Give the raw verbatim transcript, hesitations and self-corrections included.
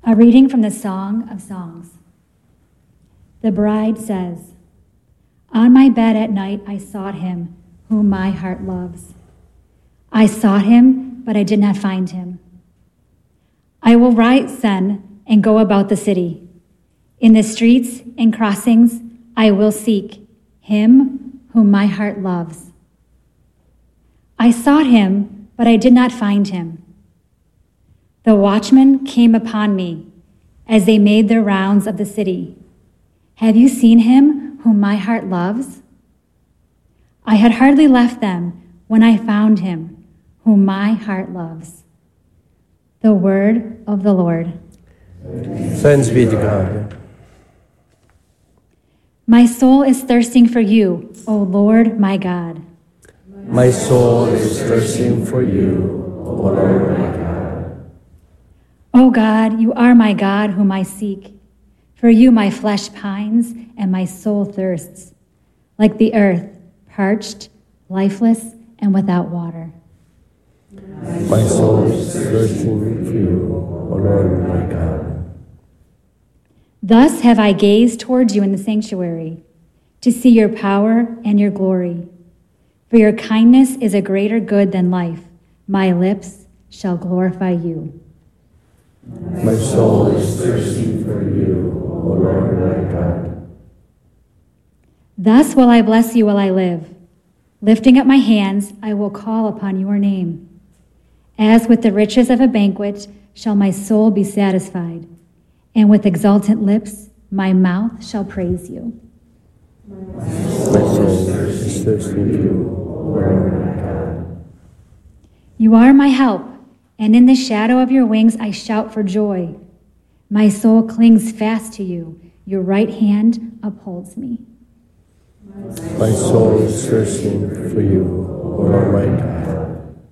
A reading from the Song of Songs. The bride says, "On my bed at night I sought him, whom my heart loves. I sought him, but I did not find him. I will rise then and go about the city. In the streets and crossings I will seek him whom my heart loves. I sought him, but I did not find him. The watchmen came upon me as they made their rounds of the city. Have you seen him whom my heart loves? I had hardly left them when I found him whom my heart loves." The word of the Lord. Thanks be to God. My soul is thirsting for you, O Lord my God. My soul is thirsting for you, O Lord my God. O God, you are my God whom I seek. For you my flesh pines and my soul thirsts, like the earth, parched, lifeless, and without water. My soul is thirsting for you, O Lord my God. Thus have I gazed towards you in the sanctuary, to see your power and your glory. For your kindness is a greater good than life. My lips shall glorify you. My soul is thirsting for you, O Lord my God. Thus will I bless you while I live. Lifting up my hands, I will call upon your name. As with the riches of a banquet shall my soul be satisfied, and with exultant lips my mouth shall praise you. My soul is thirsting for you, O Lord my God. You are my help, and in the shadow of your wings I shout for joy. My soul clings fast to you. Your right hand upholds me. My soul is thirsting for you, O Lord my God.